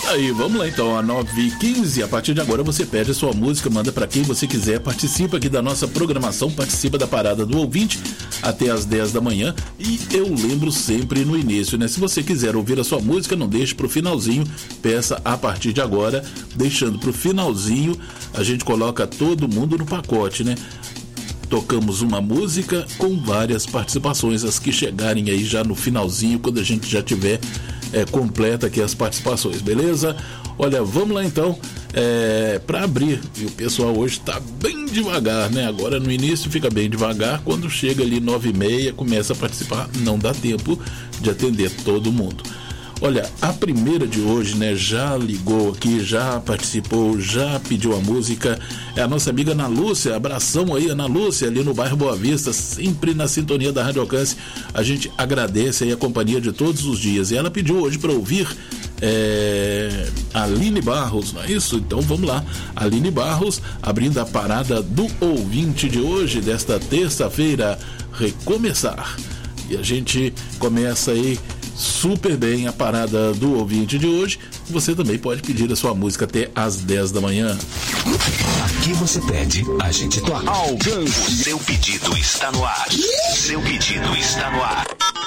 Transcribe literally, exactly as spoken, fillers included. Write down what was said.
Aí, vamos lá então, a nove e quinze, a partir de agora você pede a sua música, manda pra quem você quiser, participa aqui da nossa programação, participa da parada do ouvinte até as dez da manhã. E eu lembro sempre no início, né? Se você quiser ouvir a sua música, não deixe pro finalzinho, peça a partir de agora, deixando pro finalzinho, a gente coloca todo mundo no pacote, né? Tocamos uma música com várias participações, as que chegarem aí já no finalzinho, quando a gente já tiver é, completa aqui as participações, beleza? Olha, vamos lá então, é, para abrir, e o pessoal hoje tá bem devagar, né? Agora no início fica bem devagar, quando chega ali nove e meia, começa a participar, não dá tempo de atender todo mundo. Olha, a primeira de hoje, né, já ligou aqui, já participou, já pediu a música, é a nossa amiga Ana Lúcia. Abração aí, Ana Lúcia, ali no bairro Boa Vista, sempre na sintonia da Rádio Alcance. A gente agradece aí a companhia de todos os dias. E ela pediu hoje para ouvir é, Aline Barros, não é isso? Então vamos lá, Aline Barros, abrindo a parada do ouvinte de hoje, desta terça-feira, Recomeçar. E a gente começa aí super bem a parada do ouvinte de hoje. Você também pode pedir a sua música até às dez da manhã. Aqui você pede, a gente toca. Alcance. Seu pedido está no ar. Seu pedido está no ar.